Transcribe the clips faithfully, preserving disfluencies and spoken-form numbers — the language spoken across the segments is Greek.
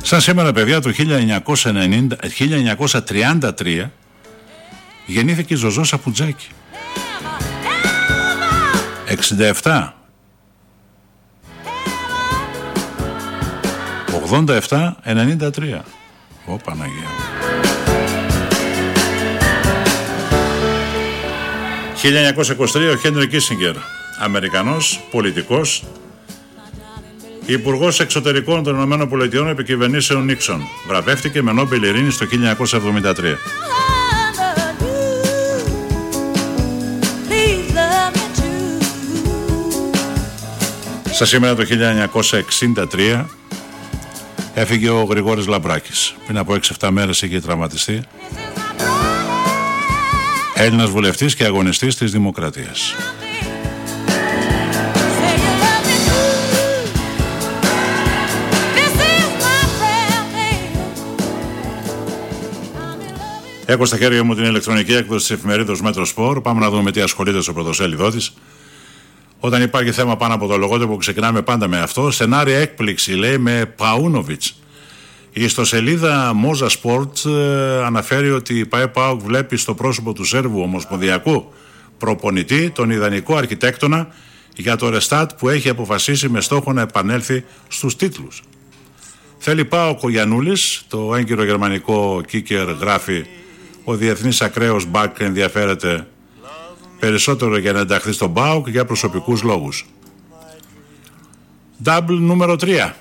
Σαν σήμερα, παιδιά, το χίλια εννιακόσια τριάντα τρία γεννήθηκε η Ζωζό Σαπουτζάκη. εξήντα επτά. ογδόντα επτά ενενήντα τρία. Ω Παναγία. χίλια εννιακόσια είκοσι τρία ο Χένρι Κίσινγκερ, Αμερικανός πολιτικός, Υπουργός Εξωτερικών των Ηνωμένων Πολιτειών επί κυβερνήσεων Νίξον. Βραβεύτηκε με Νόμπελ Ειρήνης το χίλια εννιακόσια εβδομήντα τρία. Στα σήμερα το χίλια εννιακόσια εξήντα τρία έφυγε ο Γρηγόρης Λαμπράκης. Πριν από έξι εφτά μέρες είχε τραυματιστεί. Έλληνας βουλευτής και αγωνιστής της Δημοκρατίας. Έχω στα χέρια μου την ηλεκτρονική έκδοση της εφημερίδας Μέτρο Σπορ. Πάμε να δούμε με τι ασχολείται στο πρωτοσέλιδό της. Όταν υπάρχει θέμα πάνω από το λογότυπο, ξεκινάμε πάντα με αυτό. Σενάρια έκπληξη, λέει, με Παούνοβιτς. Η ιστοσελίδα Moza Sport ε, αναφέρει ότι η ΠΑΕ ΠΑΟΚ βλέπει στο πρόσωπο του Σέρβου ομοσπονδιακού προπονητή τον ιδανικό αρχιτέκτονα για το ρεστάτ που έχει αποφασίσει με στόχο να επανέλθει στους τίτλους. Θέλει ΠΑΟΚ ο Γιαννούλης, το έγκυρο γερμανικό κίκερ γράφει, ο διεθνής ακραίος μπακ ενδιαφέρεται περισσότερο για να ενταχθεί στον ΠΑΟΚ για προσωπικούς λόγους. Double νούμερο τρία.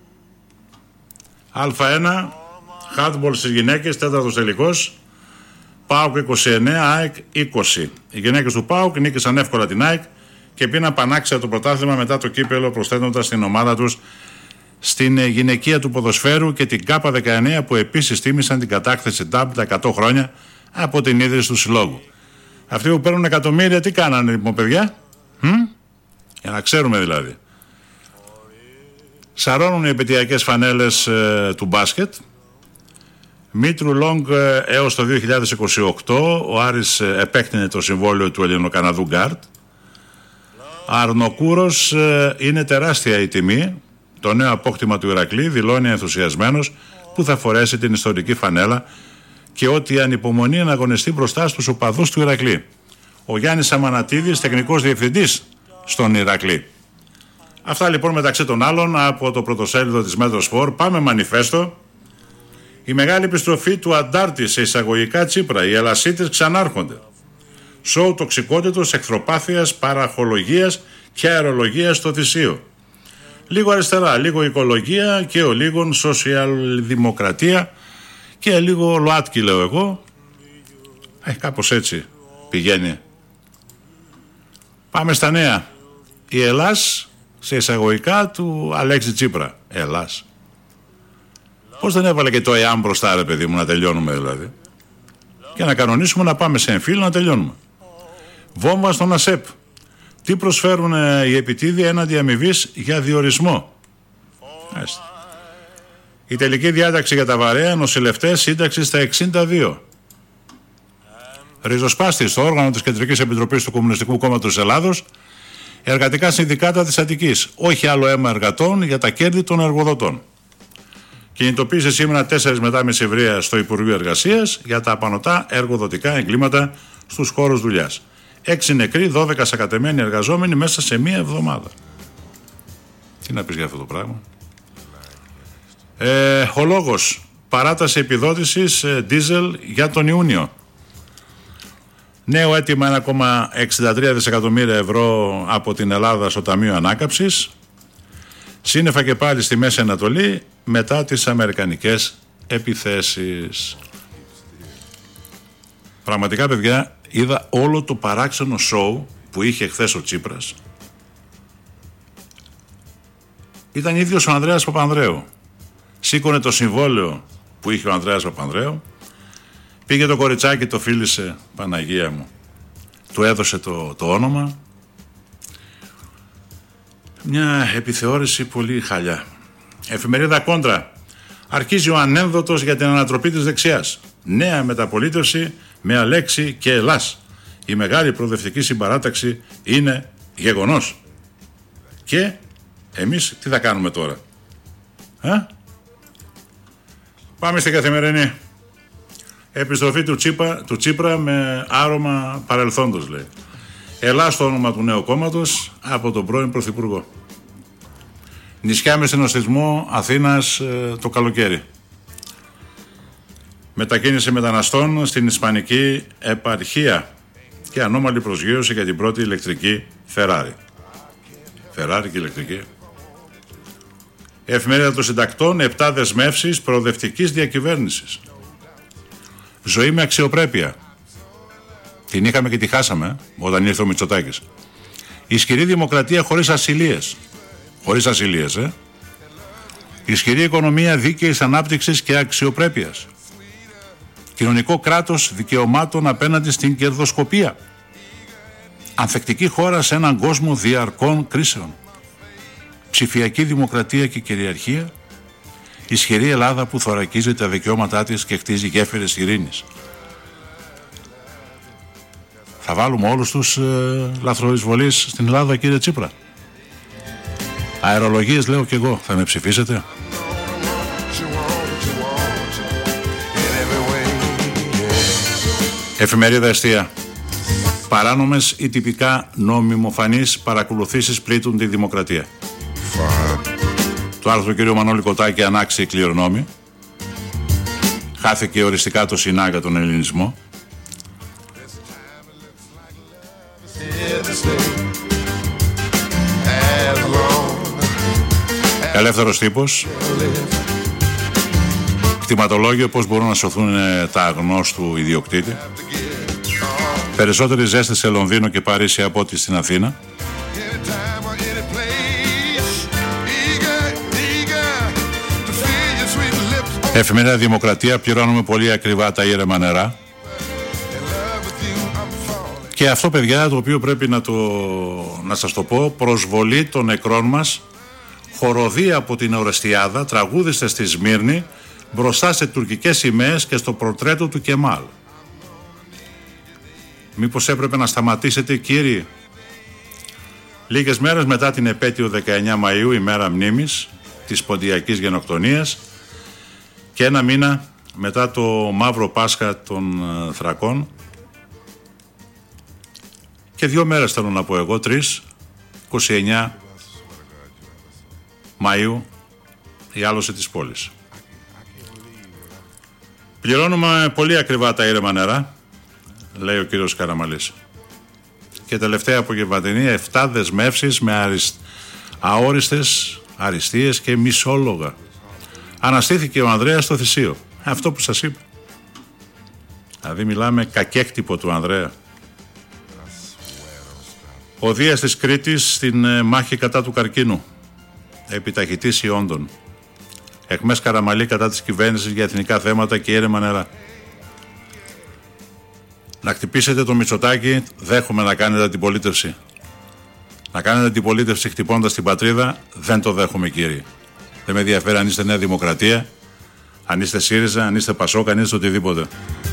Α1, hardball στις γυναίκες, τέταρτος τελικός, ΠΑΟΚ είκοσι εννέα, ΑΕΚ είκοσι. Οι γυναίκες του ΠΑΟΚ νίκησαν εύκολα την ΑΕΚ και πήραν πανάξια το πρωτάθλημα μετά το κύπελο, προσθέτοντας την ομάδα τους στην γυναικεία του ποδοσφαίρου και την ΚΑΠΑ δεκαεννέα που επίσης τίμησαν την κατάκθεση ντάμπλ τα εκατό χρόνια από την ίδρυση του συλλόγου. Αυτοί που παίρνουν εκατομμύρια τι κάνανε λοιπόν, παιδιά? Μ? Για να ξέρουμε δηλαδή. Σαρώνουν οι επαιτειακές φανέλες ε, του μπάσκετ. Μήτρου Λόγκ ε, έως το δύο χιλιάδες είκοσι οκτώ ο Άρης ε, επέκτηνε το συμβόλαιο του Ελληνοκαναδού Γκάρτ. Αρνοκούρος ε, είναι τεράστια η τιμή. Το νέο απόκτημα του Ηρακλή, δηλώνει ενθουσιασμένος που θα φορέσει την ιστορική φανέλα και ότι ανυπομονεί να αγωνιστεί μπροστά στους οπαδούς του Ηρακλή. Ο Γιάννης Αμανατίδης, τεχνικός διευθυντής στον Ηρακλή. Αυτά λοιπόν μεταξύ των άλλων από το πρωτοσέλιδο της Μέτρο Σπορ. Πάμε μανιφέστο. Η μεγάλη επιστροφή του Αντάρτη σε εισαγωγικά Τσίπρα. Οι Ελασίτες ξανάρχονται. Σοου τοξικότητος, εχθροπάθειας, παραχολογίας και αερολογίας στο Θησίο. Λίγο αριστερά, λίγο οικολογία και ο λίγον σοσιαλδημοκρατία και λίγο ΛΟΑΤΚΙ, λέω εγώ. Ε, κάπως έτσι πηγαίνει. Πάμε στα νέα. Η Ελλάς σε εισαγωγικά του Αλέξη Τσίπρα. Ελλάς. Πώς δεν έβαλε και το ΕΑΜ μπροστά, ρε παιδί μου, να τελειώνουμε δηλαδή. Και να κανονίσουμε να πάμε σε εμφύλιο να τελειώνουμε. Βόμβα στον ΑΣΕΠ. Τι προσφέρουν οι επιτίδιοι έναντι αμοιβής για διορισμό. Άστε. Η τελική διάταξη για τα βαρέα νοσηλευτές, σύνταξη στα εξήντα δύο. Ριζοσπάστη στο όργανο της Κεντρικής Επιτροπής του Κομμουνιστικού Κόμματος της Ελλάδος, εργατικά συνδικάτα της Αττικής. Όχι άλλο αίμα εργατών για τα κέρδη των εργοδοτών. Κινητοποίησε σήμερα τέσσερις μετά μεσημβρία στο Υπουργείο Εργασίας για τα απανωτά εργοδοτικά εγκλήματα στους χώρους δουλειάς. Έξι νεκροί, δώδεκα σακατεμένοι εργαζόμενοι μέσα σε μία εβδομάδα. Τι να πεις για αυτό το πράγμα. Ε, ο λόγος, παράταση επιδότησης ε, δίζελ για τον Ιούνιο. Νέο αίτημα ένα κόμμα εξήντα τρία δισεκατομμύρια ευρώ από την Ελλάδα στο Ταμείο Ανάκαμψης. Σύννεφα και πάλι στη Μέση Ανατολή μετά τις αμερικανικές επιθέσεις. Πραγματικά, παιδιά, είδα όλο το παράξενο σοου που είχε χθες ο Τσίπρας. Ήταν ίδιος ο Ανδρέας Παπανδρέου. Σήκωνε το συμβόλαιο που είχε ο Ανδρέας Παπανδρέου. Πήγε το κοριτσάκι, το φίλησε, Παναγία μου. Του έδωσε το, το όνομα. Μια επιθεώρηση πολύ χαλιά. Εφημερίδα Κόντρα. Αρχίζει ο ανένδοτος για την ανατροπή της δεξιάς. Νέα μεταπολίτευση με Αλέξη και Ελλάς. Η μεγάλη προοδευτική συμπαράταξη είναι γεγονός. Και εμείς τι θα κάνουμε τώρα? Α? Πάμε στην Καθημερινή. Επιστροφή του Τσίπρα, του Τσίπρα με άρωμα παρελθόντος, λέει. Ελά στο όνομα του νέου κόμματος από τον πρώην Πρωθυπουργό. Νησιά με συνοστισμό Αθήνας ε, το καλοκαίρι. Μετακίνηση μεταναστών στην Ισπανική επαρχία και ανώμαλη προσγείωση για την πρώτη ηλεκτρική Φεράρι. Φεράρι και ηλεκτρική. Εφημερίδα των Συντακτών, επτά δεσμεύσεις προοδευτικής διακυβέρνησης. Ζωή με αξιοπρέπεια. Την είχαμε και τη χάσαμε όταν ήρθε ο Μητσοτάκης. Ισχυρή δημοκρατία χωρίς ασυλίες. Χωρίς ασυλίες, ε. Ισχυρή οικονομία δίκαιης ανάπτυξης και αξιοπρέπειας. Κοινωνικό κράτος δικαιωμάτων απέναντι στην κερδοσκοπία. Ανθεκτική χώρα σε έναν κόσμο διαρκών κρίσεων. Ψηφιακή δημοκρατία και κυριαρχία. Ισχυρή Ελλάδα που θωρακίζει τα δικαιώματά της και χτίζει γέφυρες ειρήνης. Θα βάλουμε όλους τους ε, λαθροεισβολείς στην Ελλάδα, κύριε Τσίπρα? Αερολογίες λέω κι εγώ. Θα με ψηφίσετε? Εφημερίδα Εστία. Παράνομες ή τυπικά νομιμοφανείς παρακολουθήσεις πλήττουν τη δημοκρατία. Το άρθρο του κ. Μανώλη Κοτάκη, ανάξιοι κληρονόμοι. Χάθηκε οριστικά το Σινά για τον ελληνισμό. Ελεύθερος τύπος. Κτηματολόγιο, πώς μπορούν να σωθούν τα αγνώστου ιδιοκτήτη. Περισσότερη ζέστη σε Λονδίνο και Παρίσι από ό,τι στην Αθήνα. Εφημερίδα Δημοκρατία, πληρώνουμε πολύ ακριβά τα ήρεμα νερά. Και αυτό, παιδιά, το οποίο πρέπει να, το, να σας το πω, προσβολή των νεκρών μας, χοροδία από την Ορεστιάδα, τραγούδιστε στη Σμύρνη, μπροστά σε τουρκικές σημαίες και στο πορτρέτο του Κεμάλ. Μήπως έπρεπε να σταματήσετε, κύριοι? Λίγες μέρες μετά την επέτειο δεκαεννιά Μαΐου, ημέρα μνήμης της Ποντιακής Γενοκτονίας, και ένα μήνα μετά το Μαύρο Πάσχα των Θρακών, και δύο μέρες θέλω να πω εγώ, τρεις, είκοσι εννιά Μαΐου, η άλωση της πόλης. Πληρώνουμε πολύ ακριβά τα ήρεμα νερά, λέει ο κύριος Καραμαλής. Και τελευταία απογευματινή, εφτά δεσμεύσεις με αρισ... αόριστες αριστείες και μισόλογα. Αναστήθηκε ο Ανδρέας στο Θησίο. Αυτό που σας είπα. Δηλαδή μιλάμε κακέκτυπο του Ανδρέα. Ο Δίας της Κρήτης στην ε, μάχη κατά του καρκίνου. Επιταχυτής ιόντων. Εχμές Καραμαλή κατά της κυβέρνησης για εθνικά θέματα και ήρεμα νερά. Να χτυπήσετε το Μητσοτάκη, δέχομαι να κάνετε αντιπολίτευση. Να κάνετε αντιπολίτευση χτυπώντας την πατρίδα, δεν το δέχομαι, κύριε. Δεν με ενδιαφέρει αν είστε Νέα Δημοκρατία, αν είστε ΣΥΡΙΖΑ, αν είστε ΠΑΣΟΚ, αν είστε οτιδήποτε.